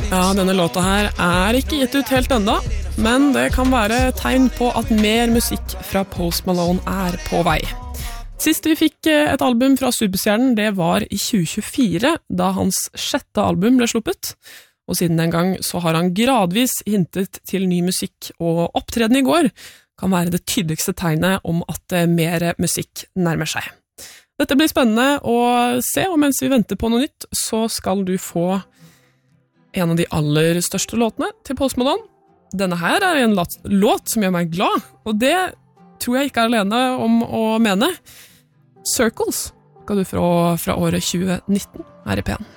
Ja, denne låta her ikke gitt ut helt enda, men det kan være tegn på at mer musikk fra Post Malone på vei. Sist vi fikk et album fra Superstjernen, det var i 2024, da hans 6. album ble sluppet. Og siden den gang så har han gradvis hintet til ny musikk, og opptreden i går kan være det tydeligste tegnet om at mer musikk nærmer seg. Dette blir spennende å se, og mens vi venter på noe nytt, så skal du få en av de aller største låtene til Post Malone. Denne her en låt som gjør meg glad, og det tror jeg ikke alene om å mene. Circles skal du få fra året 2019 her i P1.